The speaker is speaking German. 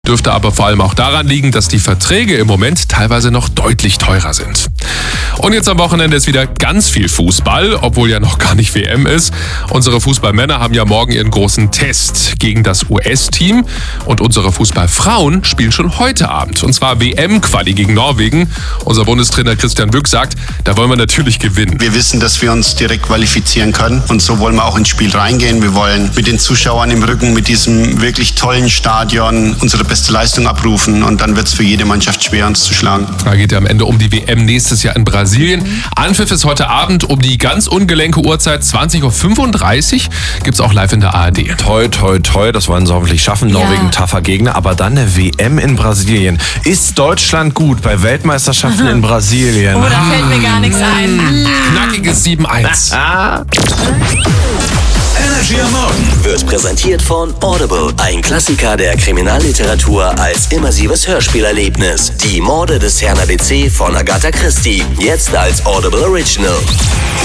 Dürfte aber vor allem auch daran liegen, dass die Verträge im Moment teilweise noch deutlich teurer sind. Und jetzt am Wochenende ist wieder ganz viel Fußball, obwohl ja noch gar nicht WM ist. Unsere Fußballmänner haben ja morgen ihren großen Test gegen das US-Team. Und unsere Fußballfrauen spielen schon heute Abend. Und zwar WM-Quali gegen Norwegen. Unser Bundestrainer Christian Wück sagt, da wollen wir natürlich gewinnen. Wir wissen, dass wir uns direkt qualifizieren können. Und so wollen wir auch ins Spiel reingehen. Wir wollen mit den Zuschauern im Rücken, mit diesem wirklich tollen Stadion unsere beste Leistung abrufen. Und dann wird es für jede Mannschaft schwer, uns zu schlagen. Da geht ja am Ende um die WM nächstes Jahr in Brasilien. Anpfiff ist heute Abend um die ganz ungelenke Uhrzeit 20.35 Uhr. Gibt's auch live in der ARD. Toi, toi, toi, das wollen sie hoffentlich schaffen. Ja. Norwegen, tougher Gegner. Aber dann eine WM in Brasilien. Ist Deutschland gut bei Weltmeisterschaften in Brasilien? Oh, da fällt mir gar nichts ein. Knackiges 7-1. Energy am Morgen wird präsentiert von Audible, ein Klassiker der Kriminalliteratur als immersives Hörspielerlebnis. Die Morde des Herrn ABC von Agatha Christie, jetzt als Audible Original.